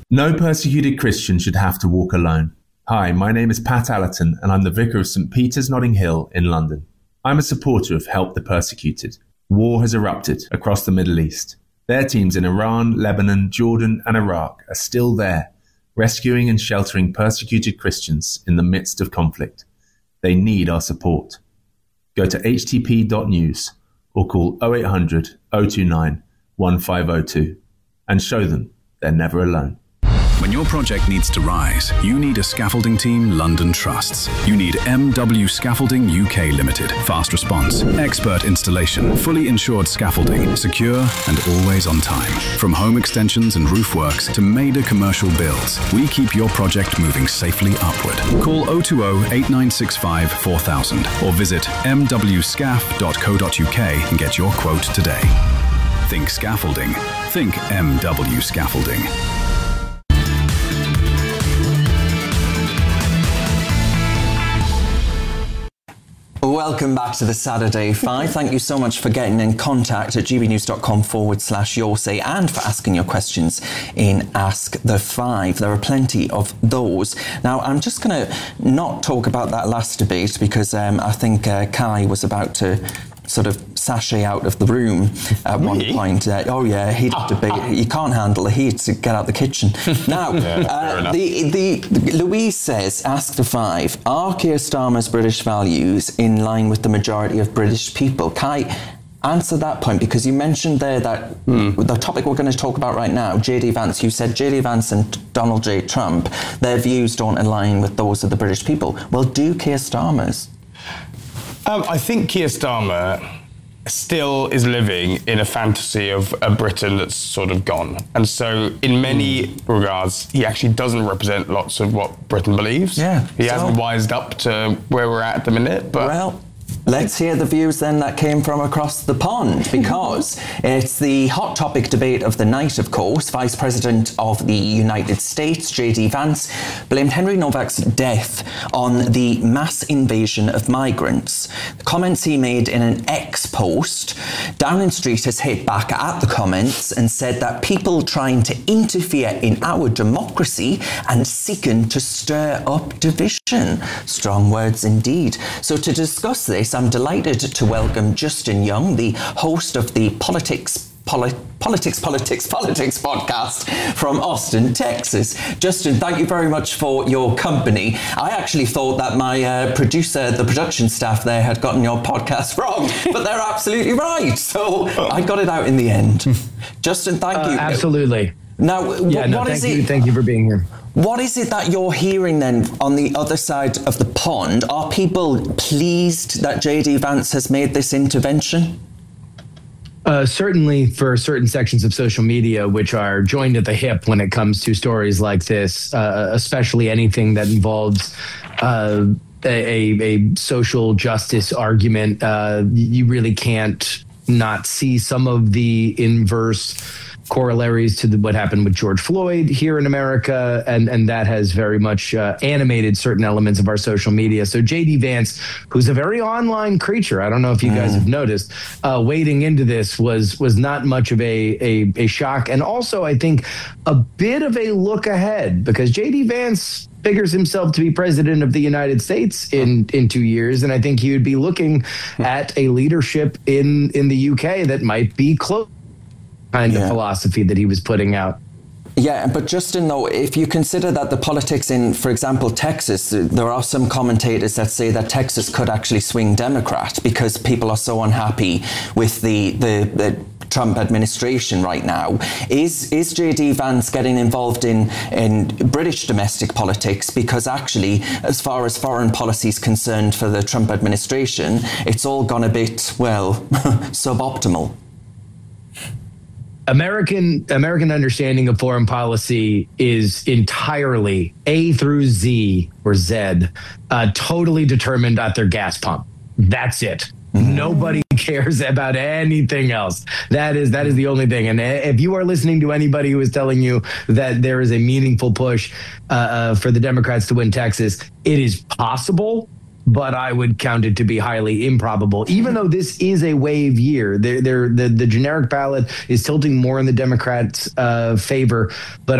No persecuted Christian should have to walk alone. Hi, my name is Pat Allerton and I'm the Vicar of St Peter's Notting Hill in London. I'm a supporter of Help the Persecuted. War has erupted across the Middle East. Their teams in Iran, Lebanon, Jordan and Iraq are still there, rescuing and sheltering persecuted Christians in the midst of conflict. They need our support. Go to htp.news or call 0800 029 1502 and show them they're never alone. When your project needs to rise, you need a scaffolding team London trusts. You need MW Scaffolding UK Limited. Fast response, expert installation, fully insured scaffolding, secure and always on time. From home extensions and roof works to major commercial builds, we keep your project moving safely upward. Call 020 8965 4000 or visit mwscaf.co.uk and get your quote today. Think scaffolding. Think MW Scaffolding. Welcome back to the Saturday Five. Thank you so much for getting in contact at gbnews.com/yoursay and for asking your questions in Ask the Five. There are plenty of those. Now, I'm just going to not talk about that last debate because I think Kai was about to sort of sashay out of the room at one point. Oh yeah, he'd debate. You can't handle the heat, to get out the kitchen. Now, the Louise says, ask the Five, are Keir Starmer's British values in line with the majority of British people? Kai, answer that point, because you mentioned there that the topic we're going to talk about right now, J.D. Vance, you said J.D. Vance and Donald J. Trump, their views don't align with those of the British people. Well, do Keir Starmer's? I think Keir Starmer still is living in a fantasy of a Britain that's sort of gone. And so in many regards, he actually doesn't represent lots of what Britain believes. Yeah. He hasn't wised up to where we're at the minute. But well, let's hear the views then that came from across the pond, because it's the hot topic debate of the night, of course. Vice President of the United States, J.D. Vance, blamed Henry Novak's death on the mass invasion of migrants. The comments he made in an X post, Downing Street has hit back at the comments and said that people trying to interfere in our democracy and seeking to stir up division. Strong words indeed. So to discuss this, I'm delighted to welcome Justin Young, the host of the Politics podcast from Austin, Texas. Justin, thank you very much for your company. I actually thought that my producer, the production staff there, had gotten your podcast wrong, but they're absolutely right. So I got it out in the end. Justin, thank you. Absolutely. Now, Thank you for being here. What is it that you're hearing then on the other side of the pond? Are people pleased that J.D. Vance has made this intervention? Certainly for certain sections of social media, which are joined at the hip when it comes to stories like this, especially anything that involves a social justice argument. You really can't not see some of the inverse corollaries to what happened with George Floyd here in America, and that has very much animated certain elements of our social media. So J.D. Vance, who's a very online creature, I don't know if you guys have noticed, wading into this was not much of a shock, and also I think a bit of a look ahead, because J.D. Vance figures himself to be president of the United States in 2 years, and I think he would be looking at a leadership in the UK that might be close kind of philosophy that he was putting out. Yeah, but Justin, though, if you consider that the politics in, for example, Texas, there are some commentators that say that Texas could actually swing Democrat because people are so unhappy with the Trump administration right now. Is J.D. Vance getting involved in British domestic politics? Because actually, as far as foreign policy is concerned for the Trump administration, it's all gone a bit, well, suboptimal. American understanding of foreign policy is entirely A through Z or Z, totally determined at their gas pump. That's it. Nobody cares about anything else. That is the only thing. And if you are listening to anybody who is telling you that there is a meaningful push for the Democrats to win Texas, it is possible, but I would count it to be highly improbable. Even though this is a wave year, the generic ballot is tilting more in the Democrats' favor, but